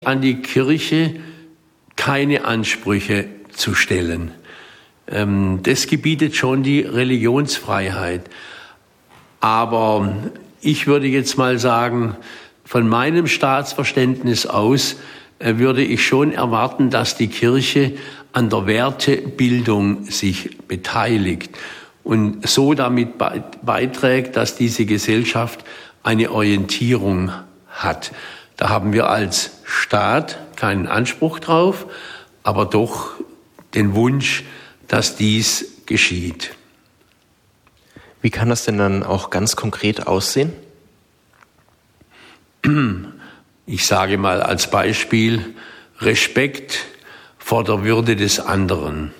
an die Kirche keine Ansprüche zu stellen. Das gebietet schon die Religionsfreiheit. Aber ich würde jetzt mal sagen, von meinem Staatsverständnis aus würde ich schon erwarten, dass die Kirche an der Wertebildung sich beteiligt und so damit beiträgt, dass diese Gesellschaft eine Orientierung hat. Da haben wir als Staat keinen Anspruch drauf, aber doch den Wunsch, dass dies geschieht. Wie kann das denn dann auch ganz konkret aussehen? Ich sage mal als Beispiel Respekt vor der Würde des anderen.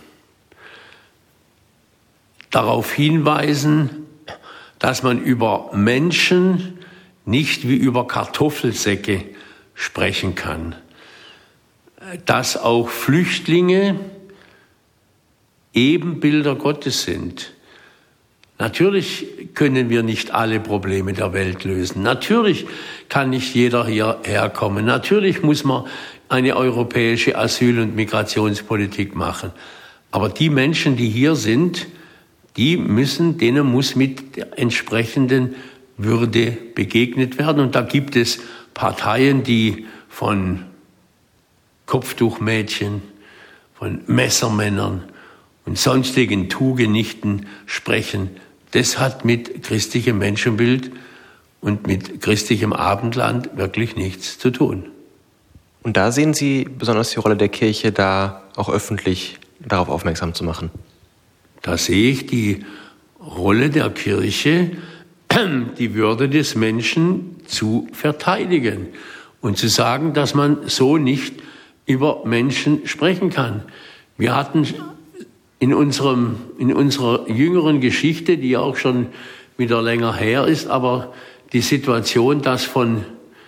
Darauf hinweisen, dass man über Menschen nicht wie über Kartoffelsäcke sprechen kann. Dass auch Flüchtlinge Ebenbilder Gottes sind. Natürlich können wir nicht alle Probleme der Welt lösen. Natürlich kann nicht jeder hierher kommen. Natürlich muss man eine europäische Asyl- und Migrationspolitik machen. Aber die Menschen, die hier sind, denen muss mit der entsprechenden Würde begegnet werden. Und da gibt es Parteien, die von Kopftuchmädchen, von Messermännern und sonstigen Tugenichten sprechen. Das hat mit christlichem Menschenbild und mit christlichem Abendland wirklich nichts zu tun. Und da sehen Sie besonders die Rolle der Kirche, da auch öffentlich darauf aufmerksam zu machen? Da sehe ich die Rolle der Kirche, die Würde des Menschen zu verteidigen und zu sagen, dass man so nicht über Menschen sprechen kann. Wir hatten in unserer jüngeren Geschichte, die auch schon wieder länger her ist, aber die Situation, dass von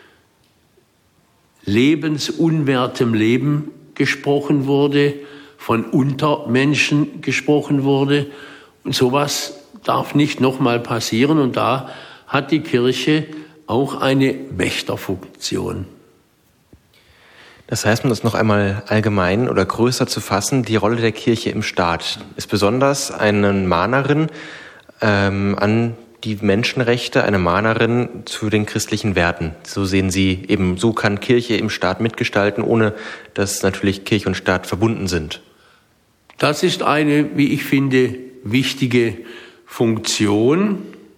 lebensunwertem Leben gesprochen wurde, von Untermenschen gesprochen wurde. Und sowas darf nicht nochmal passieren. Und da hat die Kirche auch eine Wächterfunktion. Das heißt, um das noch einmal allgemein oder größer zu fassen, die Rolle der Kirche im Staat ist besonders eine Mahnerin an die Menschenrechte, eine Mahnerin zu den christlichen Werten. So sehen Sie eben, so kann Kirche im Staat mitgestalten, ohne dass natürlich Kirche und Staat verbunden sind. Das ist eine, wie ich finde, wichtige Funktion.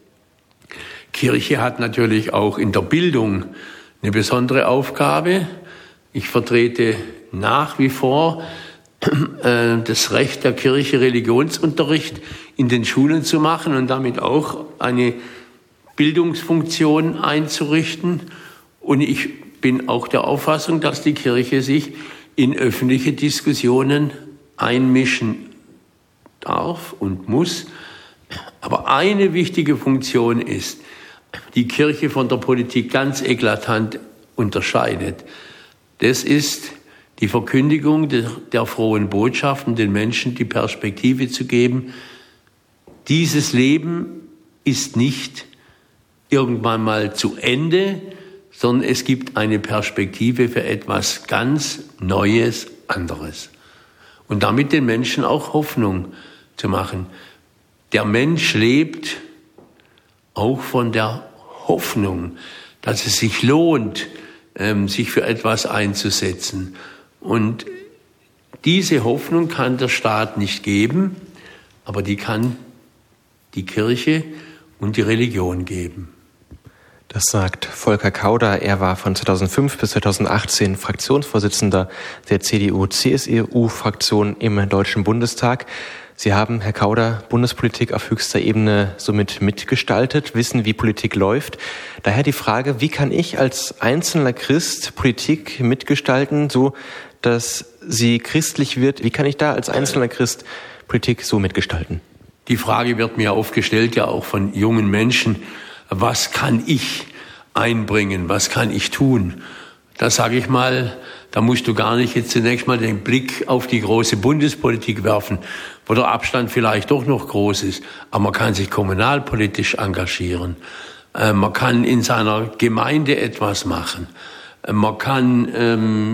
Kirche hat natürlich auch in der Bildung eine besondere Aufgabe. Ich vertrete nach wie vor das Recht der Kirche, Religionsunterricht in den Schulen zu machen und damit auch eine Bildungsfunktion einzurichten. Und ich bin auch der Auffassung, dass die Kirche sich in öffentliche Diskussionen einmischen darf und muss. Aber eine wichtige Funktion ist, die Kirche von der Politik ganz eklatant unterscheidet. Das ist die Verkündigung der frohen Botschaft, um den Menschen die Perspektive zu geben, dieses Leben ist nicht irgendwann mal zu Ende, sondern es gibt eine Perspektive für etwas ganz Neues, anderes. Und damit den Menschen auch Hoffnung zu machen. Der Mensch lebt auch von der Hoffnung, dass es sich lohnt, sich für etwas einzusetzen. Und diese Hoffnung kann der Staat nicht geben, aber die kann die Kirche und die Religion geben. Das sagt Volker Kauder. Er war von 2005 bis 2018 Fraktionsvorsitzender der CDU-CSU-Fraktion im Deutschen Bundestag. Sie haben, Herr Kauder, Bundespolitik auf höchster Ebene somit mitgestaltet, wissen, wie Politik läuft. Daher die Frage, wie kann ich als einzelner Christ Politik mitgestalten, so dass sie christlich wird? Wie kann ich da als einzelner Christ Politik so mitgestalten? Die Frage wird mir oft gestellt, ja auch von jungen Menschen. Was kann ich einbringen? Was kann ich tun? Da sage ich mal, da musst du gar nicht jetzt zunächst mal den Blick auf die große Bundespolitik werfen, wo der Abstand vielleicht doch noch groß ist. Aber man kann sich kommunalpolitisch engagieren. Man kann in seiner Gemeinde etwas machen. Man kann